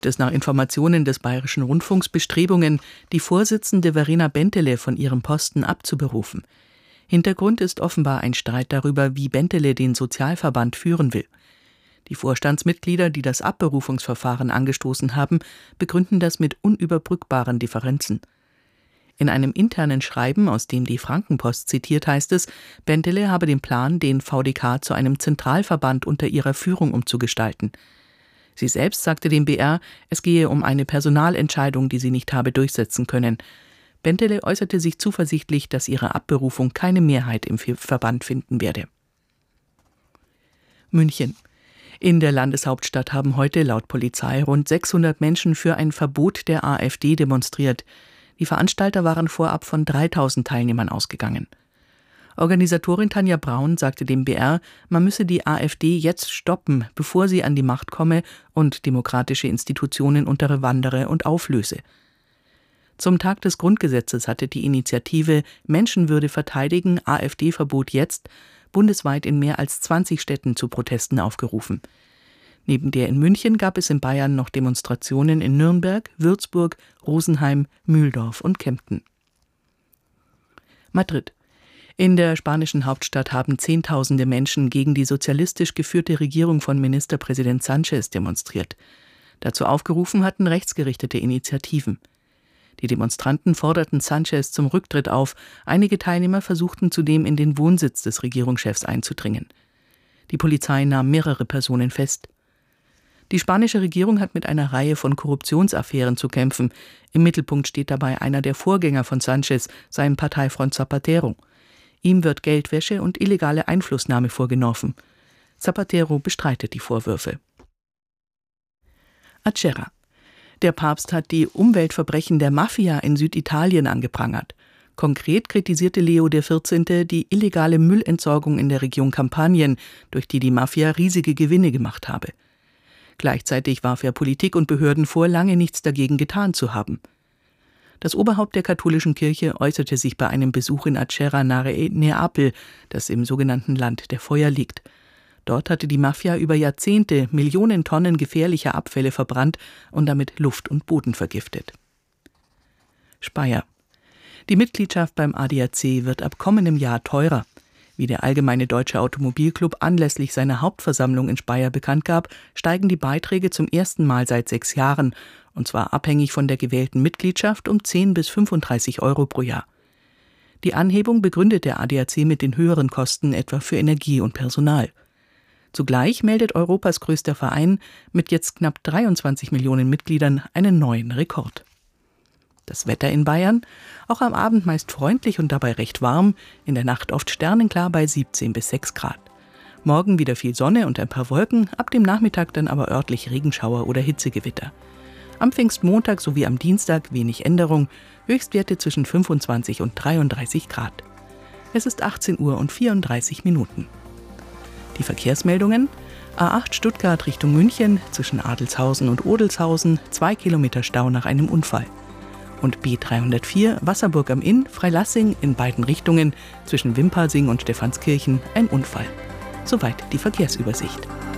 Es nach Informationen des Bayerischen Rundfunks Bestrebungen, die Vorsitzende Verena Bentele von ihrem Posten abzuberufen. Hintergrund ist offenbar ein Streit darüber, wie Bentele den Sozialverband führen will. Die Vorstandsmitglieder, die das Abberufungsverfahren angestoßen haben, begründen das mit unüberbrückbaren Differenzen. In einem internen Schreiben, aus dem die Frankenpost zitiert, heißt es, Bentele habe den Plan, den VdK zu einem Zentralverband unter ihrer Führung umzugestalten. Sie selbst sagte dem BR, es gehe um eine Personalentscheidung, die sie nicht habe durchsetzen können. Bentele äußerte sich zuversichtlich, dass ihre Abberufung keine Mehrheit im Verband finden werde. München. In der Landeshauptstadt haben heute laut Polizei rund 600 Menschen für ein Verbot der AfD demonstriert. Die Veranstalter waren vorab von 3000 Teilnehmern ausgegangen. Organisatorin Tanja Braun sagte dem BR, man müsse die AfD jetzt stoppen, bevor sie an die Macht komme und demokratische Institutionen unterwandere und auflöse. Zum Tag des Grundgesetzes hatte die Initiative Menschenwürde verteidigen, AfD-Verbot jetzt bundesweit in mehr als 20 Städten zu Protesten aufgerufen. Neben der in München gab es in Bayern noch Demonstrationen in Nürnberg, Würzburg, Rosenheim, Mühldorf und Kempten. Madrid. In der spanischen Hauptstadt haben Zehntausende Menschen gegen die sozialistisch geführte Regierung von Ministerpräsident Sánchez demonstriert. Dazu aufgerufen hatten rechtsgerichtete Initiativen. Die Demonstranten forderten Sánchez zum Rücktritt auf. Einige Teilnehmer versuchten zudem, in den Wohnsitz des Regierungschefs einzudringen. Die Polizei nahm mehrere Personen fest. Die spanische Regierung hat mit einer Reihe von Korruptionsaffären zu kämpfen. Im Mittelpunkt steht dabei einer der Vorgänger von Sánchez, sein Parteifreund Zapatero. Ihm wird Geldwäsche und illegale Einflussnahme vorgeworfen. Zapatero bestreitet die Vorwürfe. Acerra. Der Papst hat die Umweltverbrechen der Mafia in Süditalien angeprangert. Konkret kritisierte Leo XIV. Die illegale Müllentsorgung in der Region Kampanien, durch die die Mafia riesige Gewinne gemacht habe. Gleichzeitig warf er Politik und Behörden vor, lange nichts dagegen getan zu haben. Das Oberhaupt der katholischen Kirche äußerte sich bei einem Besuch in Acerra nahe Neapel, das im sogenannten Land der Feuer liegt. Dort hatte die Mafia über Jahrzehnte Millionen Tonnen gefährlicher Abfälle verbrannt und damit Luft und Boden vergiftet. Speyer. Die Mitgliedschaft beim ADAC wird ab kommendem Jahr teurer. Wie der Allgemeine Deutsche Automobilclub anlässlich seiner Hauptversammlung in Speyer bekannt gab, steigen die Beiträge zum ersten Mal seit 6 Jahren, und zwar abhängig von der gewählten Mitgliedschaft um 10 bis 35 Euro pro Jahr. Die Anhebung begründet der ADAC mit den höheren Kosten etwa für Energie und Personal. Zugleich meldet Europas größter Verein mit jetzt knapp 23 Millionen Mitgliedern einen neuen Rekord. Das Wetter in Bayern, auch am Abend meist freundlich und dabei recht warm, in der Nacht oft sternenklar bei 17 bis 6 Grad. Morgen wieder viel Sonne und ein paar Wolken, ab dem Nachmittag dann aber örtlich Regenschauer oder Hitzegewitter. Am Pfingstmontag sowie am Dienstag wenig Änderung, Höchstwerte zwischen 25 und 33 Grad. Es ist 18 Uhr und 34 Minuten. Die Verkehrsmeldungen: A8 Stuttgart Richtung München, zwischen Adelzhausen und Odelzhausen, 2 Kilometer Stau nach einem Unfall. Und B304 Wasserburg am Inn, Freilassing in beiden Richtungen, zwischen Wimparsing und Stephanskirchen ein Unfall. Soweit die Verkehrsübersicht.